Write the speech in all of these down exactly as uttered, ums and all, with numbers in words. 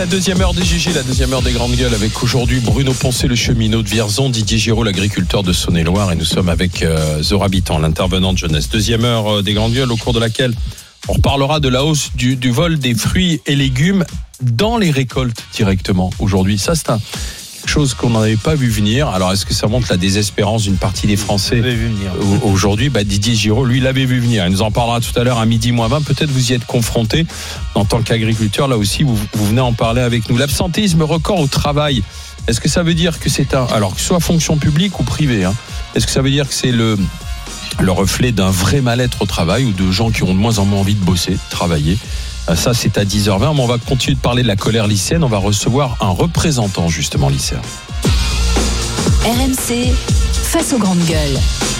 La deuxième heure des G G, la deuxième heure des grandes gueules avec aujourd'hui Bruno Poncet, le cheminot de Vierzon, Didier Giraud, l'agriculteur de Saône-et-Loire, et nous sommes avec euh, Zora Bitan, l'intervenant de jeunesse. Deuxième heure euh, des grandes gueules au cours de laquelle on reparlera de la hausse du, du vol des fruits et légumes dans les récoltes directement aujourd'hui. Ça, c'est un, quelque chose qu'on n'avait pas vu venir. Alors, est-ce que ça montre la désespérance d'une partie des Français vu venir. Aujourd'hui, bah, Didier Giraud, lui, l'avait vu venir. Il nous en parlera tout à l'heure à midi moins vingt. Peut-être vous y êtes confronté en tant qu'agriculteur. Là aussi, vous, vous venez en parler avec nous. L'absentéisme record au travail. Est-ce que ça veut dire que c'est un, alors que ce soit fonction publique ou privée, hein, est-ce que ça veut dire que c'est le, le reflet d'un vrai mal-être au travail ou de gens qui ont de moins en moins envie de bosser, de travailler? Ça, c'est à dix heures vingt. Mais on va continuer de parler de la colère lycéenne. On va recevoir un représentant, justement, lycéen. R M C, face aux grandes gueules.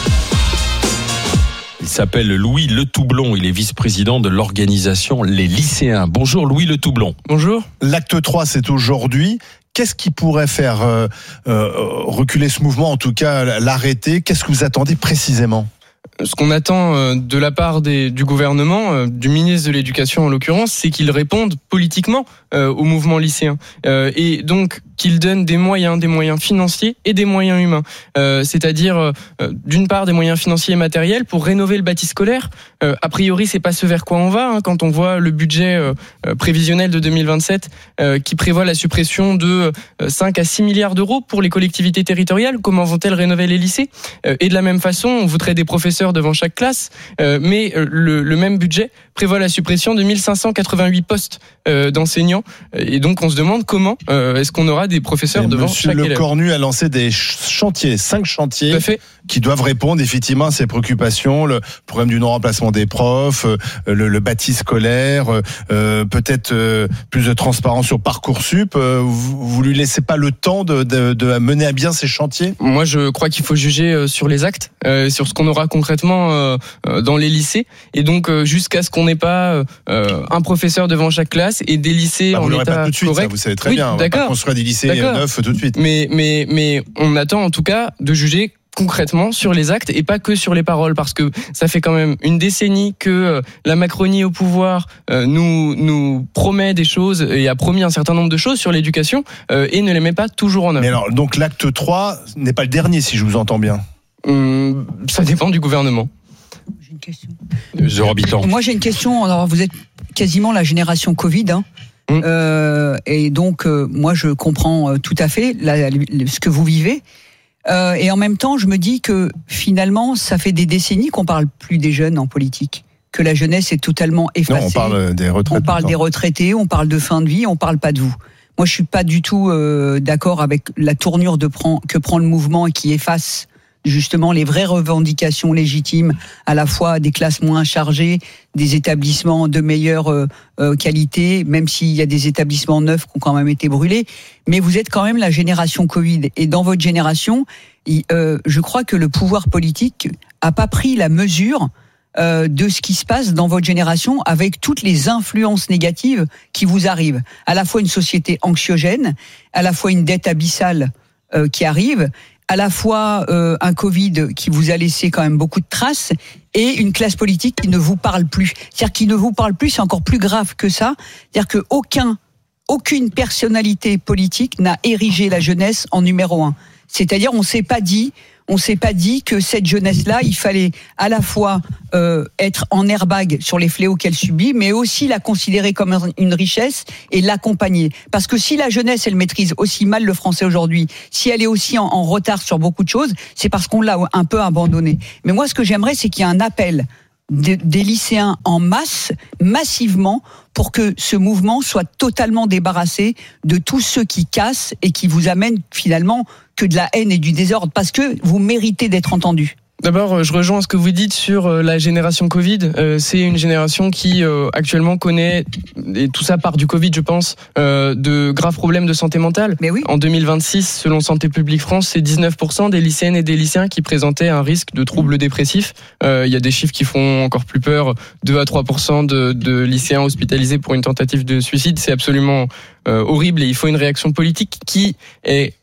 Il s'appelle Louis Le Toublon. Il est vice-président de l'organisation Les Lycéens. Bonjour, Louis Le Toublon. Bonjour. L'acte trois, c'est aujourd'hui. Qu'est-ce qui pourrait faire euh, euh, reculer ce mouvement, en tout cas l'arrêter? Qu'est-ce que vous attendez précisément? Ce qu'on attend de la part des, du gouvernement, du ministre de l'Éducation en l'occurrence, c'est qu'il réponde politiquement euh, au mouvement lycéen. Euh, et donc qu'il donne des moyens, des moyens financiers et des moyens humains. Euh, c'est-à-dire, euh, d'une part, des moyens financiers et matériels pour rénover le bâti scolaire. Euh, a priori, c'est pas ce vers quoi on va, hein, quand on voit le budget euh, prévisionnel de deux mille vingt-sept euh, qui prévoit la suppression de cinq à six milliards d'euros pour les collectivités territoriales. Comment vont-elles rénover les lycées? euh, Et de la même façon, on voudrait des professeurs devant chaque classe, euh, mais le, le même budget prévoit la suppression de mille cinq cent quatre-vingt-huit postes euh, d'enseignants. Et donc, on se demande comment euh, est-ce qu'on aura des professeurs et devant Monsieur chaque élève. Monsieur Lecornu a lancé des chantiers, cinq chantiers qui doivent répondre effectivement à ces préoccupations, le problème du non-remplacement des profs, le, le bâti scolaire, euh, peut-être euh, plus de transparence sur Parcoursup. Euh, vous, vous lui laissez pas le temps de, de, de mener à bien ces chantiers? Moi, je crois qu'il faut juger sur les actes, euh, sur ce qu'on aura concrètement euh, dans les lycées, et donc euh, jusqu'à ce qu'on n'ait pas euh, un professeur devant chaque classe et des lycées bah, en état pas tout de suite, correct. Ça, vous savez très oui, bien. On va pas construire des lycées d'accord. neufs tout de suite. Mais mais mais on attend en tout cas de juger concrètement sur les actes et pas que sur les paroles, parce que ça fait quand même une décennie que la Macronie au pouvoir euh, nous nous promet des choses et a promis un certain nombre de choses sur l'éducation euh, et ne les met pas toujours en œuvre. Mais alors, donc l'acte trois n'est pas le dernier, si je vous entends bien. Hum, ça dépend du gouvernement. J'ai une question. Zora Bitan. Moi, j'ai une question. Alors, vous êtes quasiment la génération Covid, hein. Mmh. Euh, et donc, euh, moi, je comprends euh, tout à fait la, la, ce que vous vivez. Euh, et en même temps, je me dis que finalement, ça fait des décennies qu'on parle plus des jeunes en politique, que la jeunesse est totalement effacée. Non, on parle des retraités. On parle des retraités, on parle de fin de vie, on parle pas de vous. Moi, je suis pas du tout euh, d'accord avec la tournure de prend, que prend le mouvement et qui efface justement les vraies revendications légitimes, à la fois des classes moins chargées, des établissements de meilleure euh, euh, qualité, même s'il y a des établissements neufs qui ont quand même été brûlés. Mais vous êtes quand même la génération Covid. Et dans votre génération, il, euh, je crois que le pouvoir politique a pas pris la mesure euh, de ce qui se passe dans votre génération avec toutes les influences négatives qui vous arrivent. À la fois une société anxiogène, à la fois une dette abyssale euh, qui arrive, à la fois euh, un Covid qui vous a laissé quand même beaucoup de traces et une classe politique qui ne vous parle plus. C'est-à-dire qui ne vous parle plus, c'est encore plus grave que ça. C'est-à-dire que aucun, aucune personnalité politique n'a érigé la jeunesse en numéro un. C'est-à-dire, on s'est pas dit, on s'est pas dit que cette jeunesse-là, il fallait à la fois euh, être en airbag sur les fléaux qu'elle subit, mais aussi la considérer comme une richesse et l'accompagner. Parce que si la jeunesse, elle maîtrise aussi mal le français aujourd'hui, si elle est aussi en, en retard sur beaucoup de choses, c'est parce qu'on l'a un peu abandonné. Mais moi, ce que j'aimerais, c'est qu'il y ait un appel de, des lycéens en masse, massivement, pour que ce mouvement soit totalement débarrassé de tous ceux qui cassent et qui vous amènent finalement que de la haine et du désordre, parce que vous méritez d'être entendus. D'abord, je rejoins ce que vous dites sur la génération Covid. Euh, c'est une génération qui euh, actuellement connaît, et tout ça part du Covid, je pense, euh, de graves problèmes de santé mentale. Mais oui. En deux mille vingt-six, selon Santé publique France, c'est dix-neuf pour cent des lycéennes et des lycéens qui présentaient un risque de troubles dépressifs. Euh, il y a des chiffres qui font encore plus peur. deux à trois pour cent de, de lycéens hospitalisés pour une tentative de suicide. C'est absolument euh, horrible et il faut une réaction politique qui est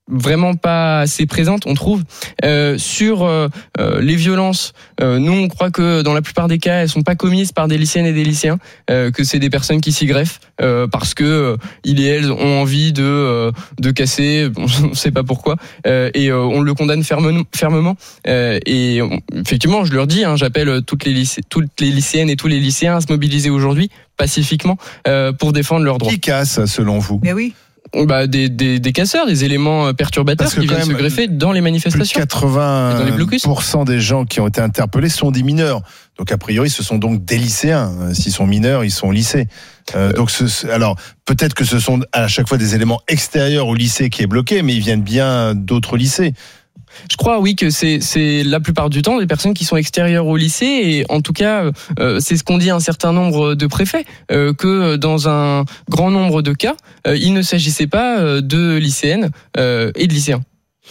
vraiment pas assez présente, on trouve. Euh, sur euh, euh, les violences, euh, nous on croit que dans la plupart des cas, elles sont pas commises par des lycéennes et des lycéens, euh, que c'est des personnes qui s'y greffent euh, parce que euh, ils et elles ont envie de euh, de casser, on ne sait pas pourquoi, euh, et euh, on le condamne ferme, fermement. Euh, et on, effectivement, je leur dis, hein, j'appelle toutes les lycé, toutes les lycéennes et tous les lycéens à se mobiliser aujourd'hui pacifiquement euh, pour défendre leurs droits. Qui casse selon vous ? Mais oui. Bah, des, des, des casseurs, des éléments perturbateurs qui viennent se greffer dans les manifestations. Plus de quatre-vingts pour cent des gens qui ont été interpellés sont des mineurs. Donc a priori, ce sont donc des lycéens. S'ils sont mineurs, ils sont au lycée. Euh, donc ce, alors peut-être que ce sont à chaque fois des éléments extérieurs au lycée qui est bloqué, mais ils viennent bien d'autres lycées. Je crois, oui, que c'est, c'est la plupart du temps des personnes qui sont extérieures au lycée, et en tout cas, euh, c'est ce qu'ont dit un certain nombre de préfets, euh, que dans un grand nombre de cas, euh, il ne s'agissait pas de lycéennes euh, et de lycéens.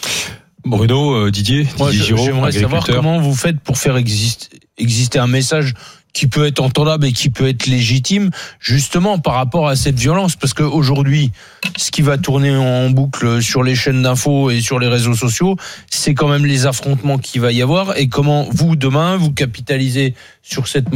Bruno, euh, Didier, Moi, Didier Giraud, j'aimerais savoir comment vous faites pour faire existe, exister un message qui peut être entendable et qui peut être légitime, justement par rapport à cette violence, parce qu'aujourd'hui, ce qui va tourner en boucle sur les chaînes d'infos et sur les réseaux sociaux, c'est quand même les affrontements qu'il va y avoir, et comment vous, demain, vous capitalisez sur cette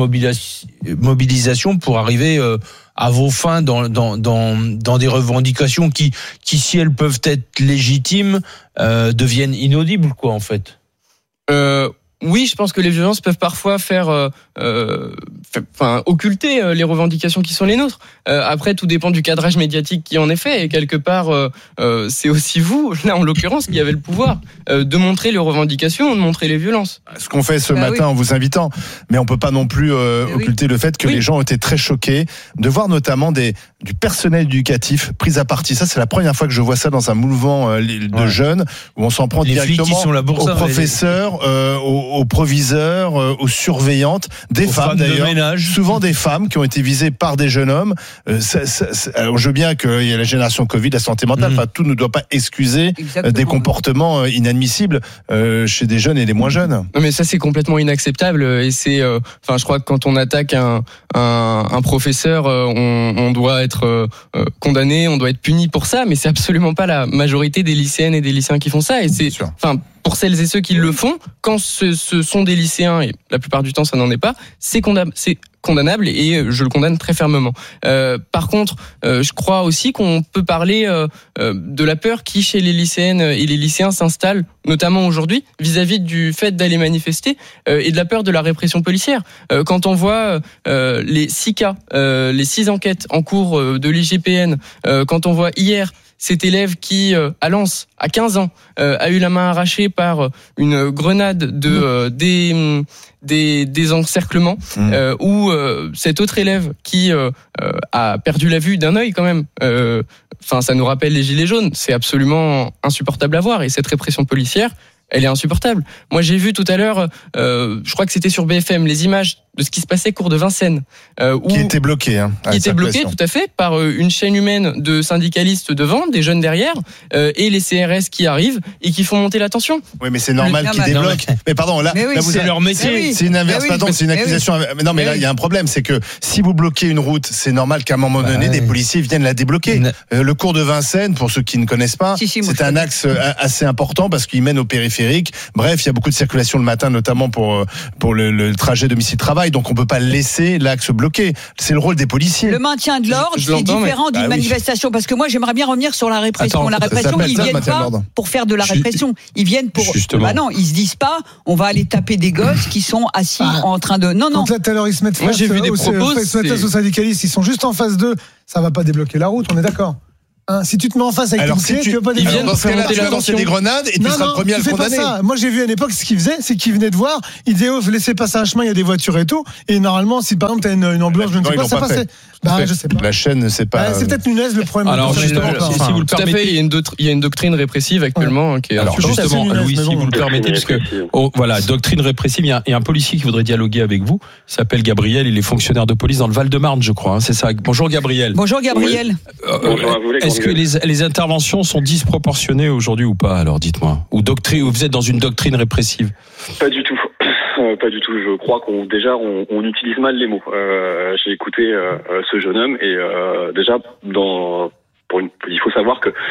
mobilisation pour arriver à vos fins dans, dans, dans, dans des revendications qui, qui, si elles peuvent être légitimes, euh, deviennent inaudibles, quoi, en fait. Euh... Oui, je pense que les violences peuvent parfois faire, euh, euh, enfin, occulter euh, les revendications qui sont les nôtres. Euh, après, tout dépend du cadrage médiatique qui en est fait. Et quelque part, euh, euh, c'est aussi vous, là en l'occurrence, qui avez le pouvoir euh, de montrer les revendications, de montrer les violences. Ce qu'on fait ce bah matin oui. en vous invitant, mais on peut pas non plus euh, occulter oui. le fait que oui. les gens ont été très choqués de voir notamment des du personnel éducatif pris à partie. Ça, c'est la première fois que je vois ça dans un mouvement euh, de ouais. jeunes où on s'en prend les directement sont là pour aux ça, professeurs, les... euh, aux, aux proviseurs, euh, aux surveillantes, des aux femmes d'ailleurs, de souvent des femmes qui ont été visées par des jeunes hommes. Euh, ça, ça, ça, alors je veux bien qu'il y a la génération Covid, la santé mentale, enfin mmh. tout ne doit pas excuser euh, des comportements inadmissibles euh, chez des jeunes et des moins jeunes. Non, mais ça c'est complètement inacceptable, et c'est, euh, enfin je crois que quand on attaque un un, un professeur, euh, on, on doit être euh, condamné, on doit être puni pour ça, mais c'est absolument pas la majorité des lycéennes et des lycéens qui font ça, et c'est, enfin pour celles et ceux qui le font, quand ce, ce sont des lycéens, et la plupart du temps ça n'en est pas, c'est condamnable, c'est condamnable, et je le condamne très fermement. Euh, par contre, euh, je crois aussi qu'on peut parler euh, de la peur qui, chez les lycéennes et les lycéens, s'installe, notamment aujourd'hui, vis-à-vis du fait d'aller manifester, euh, et de la peur de la répression policière. Euh, quand on voit euh, les six cas, euh, les six enquêtes en cours de l'I G P N, euh, quand on voit hier cet élève qui, euh, à Lens, à quinze ans, euh, a eu la main arrachée par une grenade de euh, des des, des encerclements, mmh. euh, ou euh, cet autre élève qui euh, euh, a perdu la vue d'un œil quand même. Euh, enfin, ça nous rappelle les gilets jaunes. C'est absolument insupportable à voir, et cette répression policière, elle est insupportable. Moi, j'ai vu tout à l'heure, euh, je crois que c'était sur B F M, les images de ce qui se passait cours de Vincennes. Euh, où, qui était bloqué. Hein, qui était bloqué, tout à fait, par euh, une chaîne humaine de syndicalistes devant, des jeunes derrière, euh, et les C R S qui arrivent et qui font monter la tension. Oui, mais c'est normal qu'ils débloquent. Mais, mais pardon, là, mais oui, là vous c'est avez, leur métier. Oui. C'est une inverse, oui. pardon, c'est une accusation. Oui. Mais non, mais là, il y a un problème, c'est que si vous bloquez une route, c'est normal qu'à un moment donné, ouais. des policiers viennent la débloquer. Euh, le cours de Vincennes, pour ceux qui ne connaissent pas, si, si, c'est un axe assez important parce qu'il mène au périphérique. Bref, il y a beaucoup de circulation le matin, notamment pour pour le, le trajet domicile-travail, donc on peut pas laisser l'axe bloqué. C'est le rôle des policiers. Le maintien de l'ordre, je, je c'est différent mais... d'une bah, manifestation. Oui. Parce que moi, j'aimerais bien revenir sur la répression. Attends, la répression, ils ça, viennent pas pour faire de la répression. Ils viennent pour. Justement. Bah non, ils se disent pas, on va aller taper des gosses qui sont assis ah. en train de. Non, non. Donc là, tout à l'heure, ils se mettent face, moi, j'ai vu des propos, ils se mettent face aux syndicalistes. Ils sont juste en face d'eux. Ça va pas débloquer la route. On est d'accord. Hein, si tu te mets en face avec alors, ton pied, si tu, tu veux pas des alors, dans ce cas-là, tu vas lancer des grenades et non, tu seras non, le premier à le condamner. Pas ça. Moi, j'ai vu à l'époque ce qu'ils faisaient, c'est qu'ils venaient de voir, ils disaient, oh, laissez passer un chemin, il y a des voitures et tout. Et normalement, si par exemple, t'as une, une ambulance, je ne sais pas, ça passait. Bah, je sais pas. La chaîne, c'est pas. Bah, c'est peut-être Nunez le problème. Alors, justement, si, enfin, si vous le permettez. Tout à fait, il y a une, do- il y a une doctrine répressive actuellement, ouais. qui est. Alors, justement, Nunez, Louis, si bon, vous le permettez, parce que, oh, voilà, doctrine répressive, il y a, il y a un policier qui voudrait dialoguer avec vous. Il s'appelle Gabriel, il est fonctionnaire de police dans le Val-de-Marne, je crois, hein, c'est ça. Bonjour, Gabriel. Bonjour, Gabriel. Oui. Euh, Bonjour à vous, les Est-ce que les, les interventions sont disproportionnées aujourd'hui ou pas? Alors, dites-moi. Ou doctrine, ou vous êtes dans une doctrine répressive? Pas du tout. Euh, pas du tout. Je crois qu'on déjà on, on utilise mal les mots. Euh, j'ai écouté euh, ce jeune homme et euh, déjà dans pour une, il faut savoir que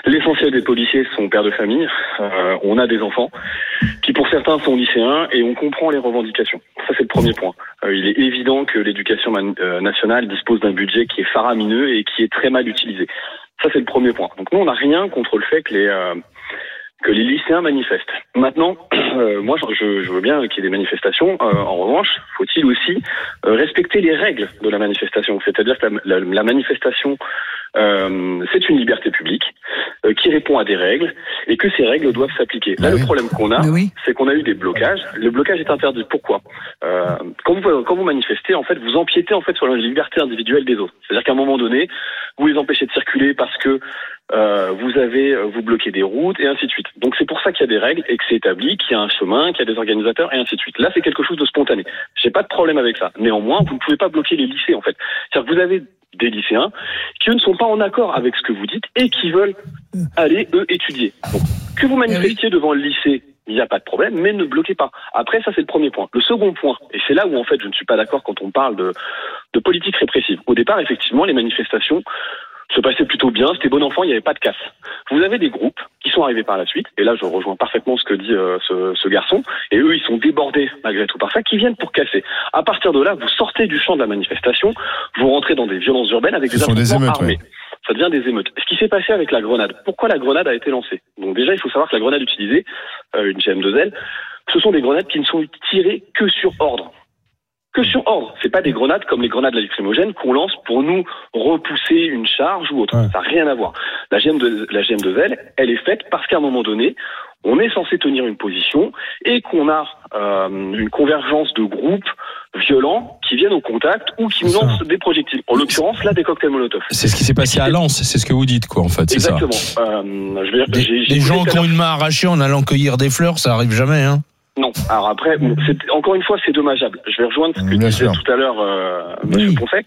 L'essentiel des policiers sont pères de famille. Euh, on a des enfants qui, pour certains, sont lycéens et on comprend les revendications. Ça, c'est le premier point. Euh, il est évident que l'éducation man- euh, nationale dispose d'un budget qui est faramineux et qui est très mal utilisé. Ça, c'est le premier point. Donc nous, on n'a rien contre le fait que les euh, que les lycéens manifestent. Maintenant, euh, moi, je, je veux bien qu'il y ait des manifestations. Euh, en revanche, faut-il aussi euh, respecter les règles de la manifestation. C'est-à-dire que la, la, la manifestation, euh, c'est une liberté publique euh, qui répond à des règles et que ces règles doivent s'appliquer. Là, oui. le problème qu'on a, oui. c'est qu'on a eu des blocages. Le blocage est interdit. Pourquoi ? euh, quand, vous, quand vous manifestez, en fait, vous empiétez en fait sur la liberté individuelle des autres. C'est-à-dire qu'à un moment donné, vous les empêchez de circuler parce que Euh, vous avez, vous bloquez des routes et ainsi de suite. Donc c'est pour ça qu'il y a des règles et que c'est établi, qu'il y a un chemin, qu'il y a des organisateurs et ainsi de suite. Là, c'est quelque chose de spontané. J'ai pas de problème avec ça. Néanmoins, vous ne pouvez pas bloquer les lycées, en fait. C'est-à-dire que vous avez des lycéens qui, eux, ne sont pas en accord avec ce que vous dites et qui veulent aller, eux, étudier. Donc, que vous manifestiez devant le lycée, il n'y a pas de problème, mais ne bloquez pas. Après, ça, c'est le premier point. Le second point, et c'est là où, en fait, je ne suis pas d'accord quand on parle de, de politique répressive. Au départ, effectivement, les manifestations se passait plutôt bien, c'était bon enfant, il n'y avait pas de casse. Vous avez des groupes qui sont arrivés par la suite, et là je rejoins parfaitement ce que dit euh, ce, ce garçon, et eux ils sont débordés malgré tout par ça, qui viennent pour casser. À partir de là, vous sortez du champ de la manifestation, vous rentrez dans des violences urbaines avec des affrontements armés. Ouais. Ça devient des émeutes. Ce qui s'est passé avec la grenade, pourquoi la grenade a été lancée ? Donc déjà il faut savoir que la grenade utilisée, euh, une G M deux L, ce sont des grenades qui ne sont tirées que sur ordre. Que sur ordre. C'est pas des grenades comme les grenades lacrymogènes qu'on lance pour nous repousser une charge ou autre. Ouais. Ça n'a rien à voir. La G M deux L, elle est faite parce qu'à un moment donné, on est censé tenir une position et qu'on a euh, une convergence de groupes violents qui viennent au contact ou qui nous lancent des projectiles. En l'occurrence, là, des cocktails Molotov. C'est ce qui s'est passé à Lens, c'est ce que vous dites, quoi, en fait. C'est exactement. Ça. Euh, je veux dire, des j'ai, j'ai des gens qui ont une main arrachée en allant cueillir des fleurs, ça arrive jamais, hein. Non. Alors après, c'est, encore une fois, c'est dommageable. Je vais rejoindre ce que Bien disait sûr. tout à l'heure euh, Monsieur Oui. Poncet.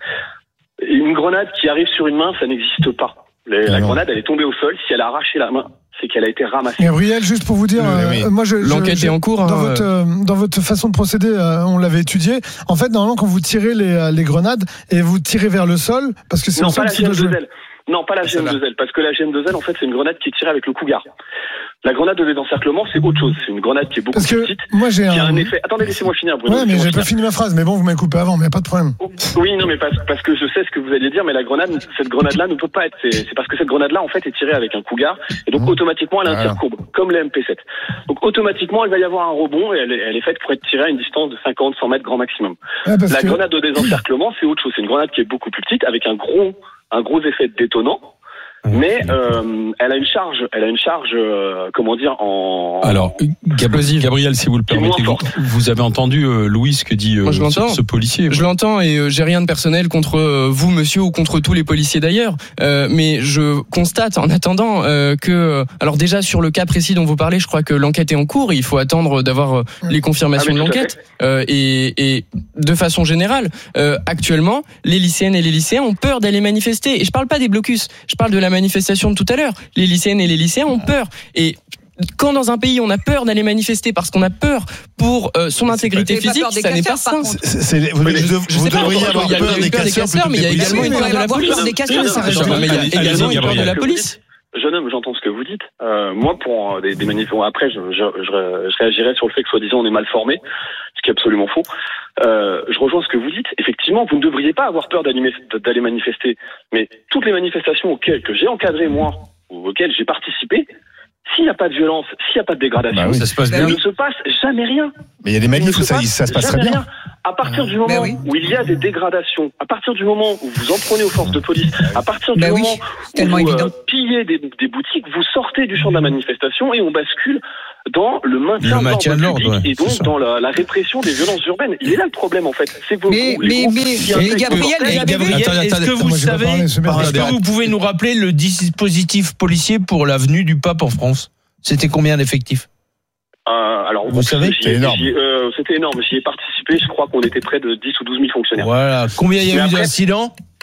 Une grenade qui arrive sur une main, ça n'existe pas. Les, la non. grenade, elle est tombée au sol. Si elle a arraché la main, c'est qu'elle a été ramassée. Gabriel, juste pour vous dire, Oui, oui. euh, moi, je, L'enquête je, est en cours. Dans, hein, votre, euh, dans votre façon de procéder, euh, on l'avait étudié. En fait, normalement, quand vous tirez les, euh, les grenades et vous tirez vers le sol, parce que c'est Non, le sol pas la qui doit G M deux jouer. L. Non, pas la G M deux L, parce que la G M deux L, en fait, c'est une grenade qui est tirée avec le cougar. La grenade de désencerclement, c'est autre chose. C'est une grenade qui est beaucoup Parce plus que petite, moi, j'ai qui a un... un effet. Attendez, laissez-moi finir, Bruno. Ouais, mais laissez-moi j'ai pas finir. fini ma phrase. Mais bon, vous m'avez coupé avant, mais pas de problème. Oui, non, mais parce, parce que je sais ce que vous alliez dire, mais la grenade, cette grenade-là ne peut pas être. C'est, c'est parce que cette grenade-là, en fait, est tirée avec un cougar, et donc automatiquement, elle a un tir courbe, comme les M P sept. Donc automatiquement, elle va y avoir un rebond, et elle est, elle est faite pour être tirée à une distance de cinquante à cent mètres grand maximum. Ouais, parce La que... grenade de désencerclement, c'est autre chose. C'est une grenade qui est beaucoup plus petite, avec un gros, un gros effet détonnant. Mais euh, elle a une charge, elle a une charge, euh, comment dire, en. Alors, Gabriel, Gabriel, si vous le permettez, vous, vous avez entendu euh, Louis ce que dit euh, Moi, je l'entends. ce, ce policier. Je l'entends et euh, j'ai rien de personnel contre euh, vous, monsieur, ou contre tous les policiers d'ailleurs. Euh, mais je constate en attendant euh, que, euh, alors déjà sur le cas précis dont vous parlez, je crois que l'enquête est en cours. Et il faut attendre d'avoir euh, les confirmations ah, oui, de l'enquête. Euh, et, et de façon générale, euh, actuellement, les lycéennes et les lycéens ont peur d'aller manifester. Et je parle pas des blocus, je parle de la manifestation de tout à l'heure. Les lycéennes et les lycéens ont peur. Et quand dans un pays on a peur d'aller manifester parce qu'on a peur pour euh, son intégrité physique, ça n'est pas sain. C'est, c'est, vous, je, vous, je vous pas, devriez avoir peur, peur des casseurs, casseurs mais il y a également une peur de la police. Des casseurs, ça reste mais il y a également une peur de la police. Jeune homme, j'entends ce que vous dites. Euh, moi, pour des, des manifestations, après, je, je, je, je réagirais sur le fait que soi-disant on est mal formé, ce qui est absolument faux. Euh, je rejoins ce que vous dites. Effectivement, vous ne devriez pas avoir peur d'aller, d'aller manifester. Mais toutes les manifestations auxquelles que j'ai encadré moi, ou auxquelles j'ai participé, s'il n'y a pas de violence, s'il n'y a pas de dégradation, bah oui, ça se passe bien. il ne se passe jamais rien. Mais il y a des manifs où ça, ça se passe très bien. Rien. À partir du moment oui. où il y a des dégradations, à partir du moment où vous en prenez aux forces de police, à partir du bah oui, moment où vous euh, pillez des, des boutiques, vous sortez du champ de la manifestation et on bascule dans le maintien, le maintien de l'ordre, public ouais, et donc dans la, la répression des violences urbaines. Il est là le problème en fait. C'est vos Mais, groupes, les mais, groupes mais, qui mais intègrent- Gabriel, Et vous avez vu Gabriel, Attendez, est-ce attendez, que vous moi, j'ai pas savez, parlé, c'est bien. est-ce que vous pouvez nous rappeler le dispositif policier pour l'avenue du Pape en France? C'était combien d'effectifs? Euh, alors, Vous savez, j'y ai- c'est énorme. j'y ai- euh, c'était énorme. J'y ai participé. Je crois qu'on était près de dix ou douze mille fonctionnaires. Voilà. Combien il y Mais a eu après- d'incidents?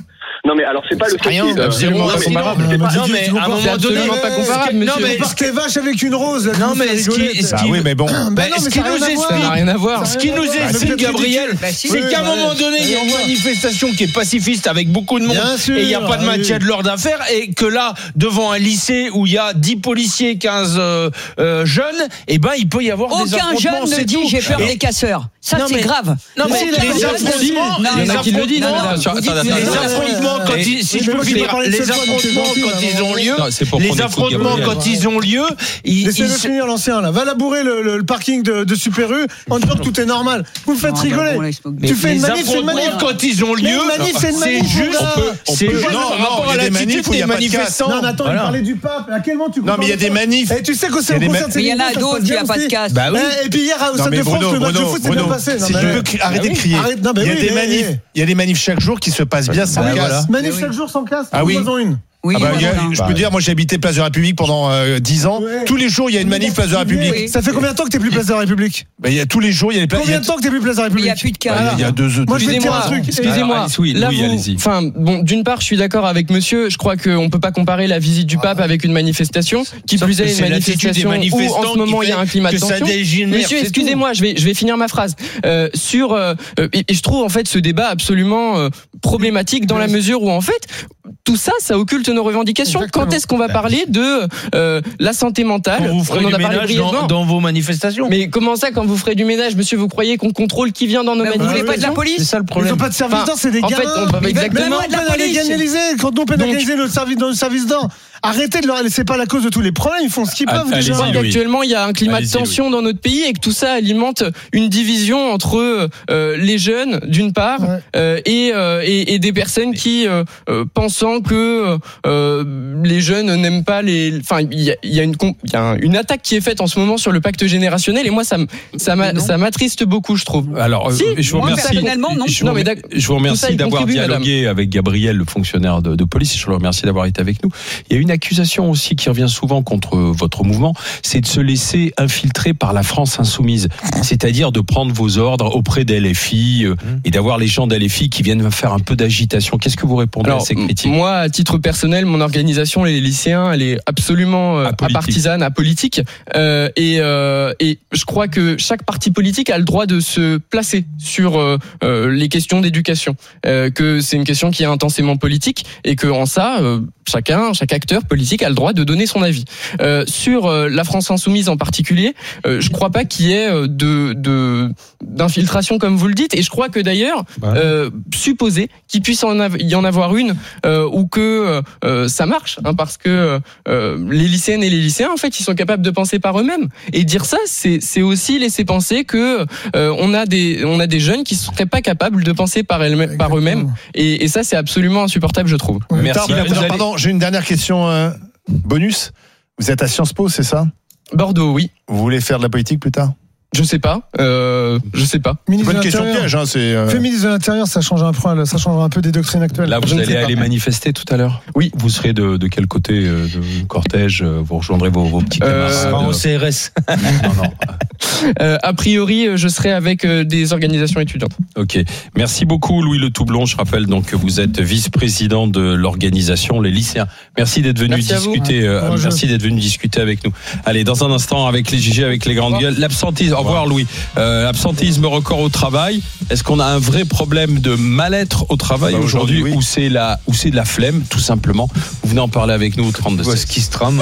Non mais alors c'est pas le fait rien, qu'il- absolument pas comparable. Non, mais Non, Didier, mais tu à un comprends, moment c'est donné, absolument pas comparable, Non, monsieur. mais Tu portes les vaches avec une rose. Là, Non, tu mais fais ce qui- rigoler, ce ça. qui- Ah oui, mais bon. Bah Bah, non, ce mais qui ça n'a nous rien à explique- voir. Ça n'a rien à voir. Ce qui nous Ouais, explique, mais Gabriel, Bah, si, c'est oui, qu'à un ouais. moment donné, il y a une manifestation qui est pacifiste avec beaucoup de monde Bien sûr, et il n'y a pas de oui. maintien de l'ordre à faire et que là, devant un lycée où il y a dix policiers, quinze euh, euh, jeunes, eh ben, il peut y avoir des Aucun affrontements, jeune ne c'est dit tout. j'ai peur Et- des casseurs. Ça, Non, c'est mais- grave. Non, mais Aucun les jeune ne dit- affrontements, Non, il y en a non, qui le disent, non, hein, non, sur- vous dites- attends, Les attends, non, attends. affrontements, quand Et- ils, si mais je peux moi, je vais finir, parler de les cette fois, donc c'est affrontements gentil, quand là, ils ont vraiment. lieu, Non, c'est pour les qu'on écoute affrontements Gabriel. quand ils ont lieu, ils, Laissez-le ils- finir l'ancien là. Va labourer le, le, le parking de, de Super U en disant que tout est normal. Vous me faites Non, rigoler. bah bon, laisse-moi- Tu mais fais une les manif, c'est une affrontements manif. quand ils ont Mais lieu, une manif, c'est une c'est manif, juste, on peut- on c'est peut- juste non, par non, rapport il y à a des l'attitude manifs où il y des a pas de casse. manifestants. Non, mais attends, Voilà. il parlait du pape. À quel moment tu Non, mais il y a des manifs. Et tu sais qu'au Il y a des concert ma- de Mais il y en a Sénégal, ça se d'autres, passe il n'y a bien pas de aussi. casse. Bah oui. Eh, Et puis hier, au Non Stade mais de France, Bruno, le match de Bruno, foot s'est bien Bruno, passé. Non, si mais- tu peux cri- arrêter de crier. Arrête, non, mais Il y a oui, des mais- manifs, il y a des manifs chaque jour qui se passent bien sans Bah, casse. voilà. Manif Mais chaque oui. jour sans casse. Ah oui. Faisons une. Oui, Ah bah, il y a- voilà. je peux dire, moi j'ai habité Place de la République pendant euh, dix ans. Ouais. Tous les jours, il y a une manif Place de la République. Oui. Ça fait combien de temps que t'es plus place de la République Bah, il y a tous les jours, il y a des places. Combien de temps que t'es plus place de la Mais il n'y République a plus de Bah, cas. il y a deux, deux Moi, je vais te dire Excusez-moi, un truc. excusez-moi. Alors, oui, Là, oui, vous- allez-y. enfin, bon, d'une part, je suis d'accord avec monsieur. Je crois qu'on peut pas comparer la visite du pape avec une manifestation. Qui Sauf plus que est, une c'est l'attitude des manifestation où, en manifestants ce moment, qui il y a un fait climat de que ça tension. dégénère, Monsieur, c'est excusez-moi, je vais, je vais finir ma phrase. Euh, sur, euh, euh, et, et je trouve, en fait, ce débat absolument euh, problématique dans la mesure où, en fait, tout ça, ça occulte nos revendications. Exactement. Quand est-ce qu'on va parler de euh, la santé mentale? Quand vous ferez On en du a parlé ménage brièvement. dans, dans vos manifestations. Mais comment ça, quand vous ferez du ménage, monsieur, vous croyez qu'on contrôle qui vient dans nos Mais vous voulez manifestations? pas de la C'est police? ça le Ils problème. n'ont pas de service Enfin, d'or, c'est des en gamins. fait, on va- Mais exactement. même nous, on peut légaliser. Quand nous, on pénaliser notre service, notre service d'or. Arrêtez de leur laisser pas la cause de tous les problèmes. Ils font ce qu'ils Ah, peuvent allez-y, déjà. Louis. Actuellement, il y a un climat de Allez-y, tension dans notre pays et que tout ça alimente une division entre euh, les jeunes, d'une part, Ouais. euh, et, euh, et, et des personnes qui, euh, euh, pensant que euh, les jeunes n'aiment pas les... Enfin, il y a, il y a une, com- il y a un- une attaque qui est faite en ce moment sur le pacte générationnel et moi, ça, m- ça, m'a- Non. ça m'attriste beaucoup, je trouve. Alors, euh, Si, je vous moi, remercie. personnellement, non. Je vous, Non, mais remer- d'ac- je vous tout remercie ça, il d'avoir contribue, dialogué avec Gabriel, le fonctionnaire de, de police. Je le remercie d'avoir été avec nous. Il y a une accusation aussi qui revient souvent contre votre mouvement, c'est de se laisser infiltrer par la France insoumise. C'est-à-dire de prendre vos ordres auprès d'L F I euh, et d'avoir les gens d'L F I qui viennent faire un peu d'agitation. Qu'est-ce que vous répondez à Alors, ces critiques? moi, à titre personnel, mon organisation, les lycéens, elle est absolument euh, Apolitique. apartisane, apolitique. Euh, et, euh, et je crois que chaque parti politique a le droit de se placer sur euh, euh, les questions d'éducation. Euh, que c'est une question qui est intensément politique et que en ça, euh, chacun, chaque acteur politique a le droit de donner son avis. Euh, sur euh, la France insoumise en particulier, euh, je crois pas qu'il y ait euh, de, de d'infiltration comme vous le dites. Et je crois que d'ailleurs, Ouais. euh, supposer qu'il puisse en av- y en avoir une euh, ou que euh, ça marche, hein, parce que euh, les lycéennes et les lycéens, en fait, ils sont capables de penser par eux-mêmes. Et dire ça, c'est c'est aussi laisser penser que euh, on a des on a des jeunes qui seraient pas capables de penser par elles par eux-mêmes. Et, et ça, c'est absolument insupportable, je trouve. Ouais. Merci. Attends, Là, vous non, allez- Pardon, j'ai une dernière question euh, bonus. Vous êtes à Sciences Po, c'est ça? Bordeaux, oui. Vous voulez faire de la politique plus tard? Je sais pas. Euh, je sais pas. Ministre Bonne de question l'Intérieur. piège, hein, c'est. euh, Fais ministre de l'Intérieur, ça change un peu, ça change un peu des doctrines actuelles. Là, Je vous ne allez sais pas. aller manifester tout à l'heure. Oui. Vous serez de, de quel côté euh, de cortège? euh, Vous rejoindrez vos, vos petits Euh, camarades? Pas en euh, C R S. non, non. Euh, a priori, je serai avec euh, des organisations étudiantes. Ok. Merci beaucoup, Louis Le Toublon. Je rappelle donc que vous êtes vice-président de l'organisation Les Lycéens. Merci d'être venu Merci à vous. discuter. euh, Courageux. merci d'être venu discuter avec nous. Allez, dans un instant, avec les G G, avec les grandes gueules. L'absentisme. Au revoir, Louis. Euh, L'absentisme record au travail. Est-ce qu'on a un vrai problème de mal-être au travail Bah, aujourd'hui, aujourd'hui, oui. ou c'est la, ou c'est de la flemme, tout simplement? Vous venez en parler avec nous au trente-deux Où seize. est-ce qu'il se trame?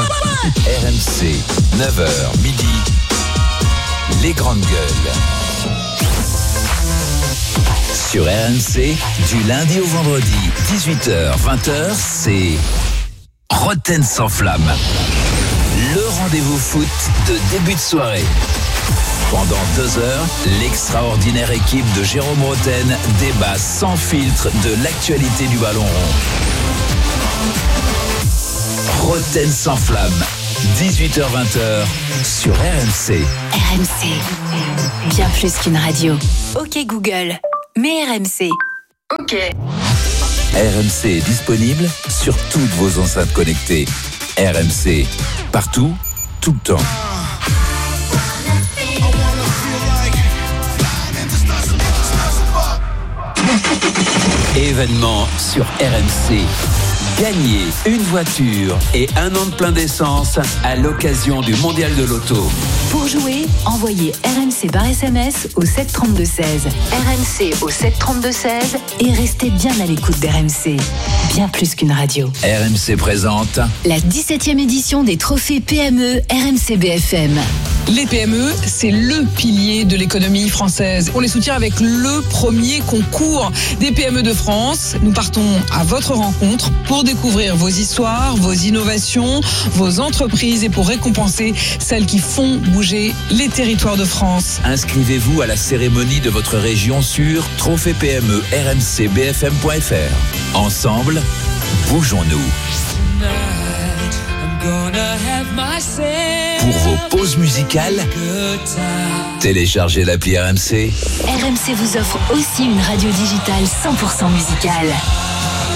R M C, neuf heures midi. Les grandes gueules. Sur R M C, du lundi au vendredi, dix-huit heures vingt heures, c'est Roten sans flamme. Le rendez-vous foot de début de soirée. Pendant deux heures, l'extraordinaire équipe de Jérôme Roten débat sans filtre de l'actualité du ballon rond. Roten sans flamme, dix-huit heures vingt heures sur R M C. R M C, bien plus qu'une radio. Ok Google, mais R M C. Ok. R M C est disponible sur toutes vos enceintes connectées. R M C, partout, tout le temps. Événement sur R M C. Gagnez une voiture et un an de plein d'essence à l'occasion du Mondial de l'Auto. Pour jouer, envoyez R M C par S M S au sept trente-deux seize. R M C au sept trente-deux seize et restez bien à l'écoute d'R M C. Bien plus qu'une radio. R M C présente la dix-septième édition des trophées P M E R M C B F M. Les P M E, c'est le pilier de l'économie française. On les soutient avec le premier concours des P M E de France. Nous partons à votre rencontre pour découvrir vos histoires, vos innovations, vos entreprises et pour récompenser celles qui font bouger les territoires de France. Inscrivez-vous à la cérémonie de votre région sur trophée P M E R M C B F M point F R. Ensemble, bougeons-nous. Pour vos pauses musicales, téléchargez l'appli R M C. R M C vous offre aussi une radio digitale cent pour cent musicale.